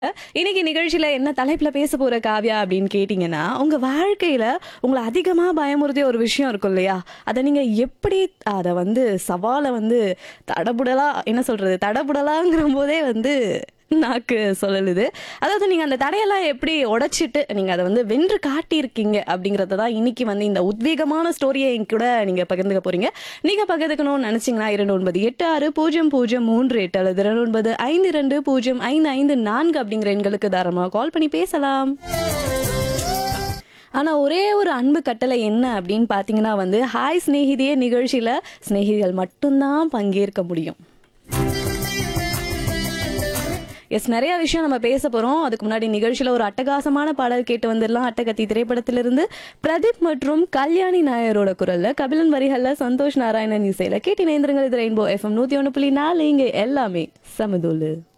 இன்னைக்கு நிகழ்ச்சியில என்ன தலைப்புல பேச போற காவ்யா அப்படின்னு கேட்டீங்கன்னா, உங்க வாழ்க்கையில உங்கள அதிகமா பயமுறுத்திய ஒரு விஷயம் இருக்கும் இல்லையா? அத நீங்க எப்படி அத வந்து சவால வந்து தடபுடலா என்ன சொல்றது? தடபுடலாங்கிறம்போதே வந்து நாக்கு சொல்லலுது. அதாவது நீங்க அந்த தடையெல்லாம் எப்படி உடைச்சிட்டு, நீங்க அத வந்து வென்று காட்டியிருக்கீங்க அப்படிங்கிறத தான் இன்னைக்கு வந்து இந்த உத்வேகமான ஸ்டோரிய என்கூட நீங்க பகிர்ந்துக்க போறீங்க. நீங்க பகிர்ந்துக்கணும்னு நினைச்சீங்கன்னா 29860338 அல்லது 2952055554 அப்படிங்கிற எண்களுக்கு தாராளமா கால் பண்ணி பேசலாம். ஆனா ஒரே ஒரு அன்பு கட்டளை என்ன அப்படின்னு பார்த்தீங்கன்னா வந்து, ஹாய் சிநேகிதியே நிகழ்ச்சியில சிநேகிதிகள் மட்டும்தான் பங்கேற்க முடியும். எஸ், நிறைய விஷயம் நம்ம பேச போறோம். அதுக்கு முன்னாடி நிகழ்ச்சியில ஒரு அட்டகாசமான பாடல் கேட்டு வந்துடலாம். அட்டகத்தி திரைப்படத்திலிருந்து பிரதீப் மற்றும் கல்யாணி நாயரோட குரல்ல, கபிலன் வரிகள்ல, சந்தோஷ் நாராயணன் இசையில கேட்டு நேந்திரங்கள். இது ரெயின்போ FM 101.4. இங்க எல்லாமே சமதூளு.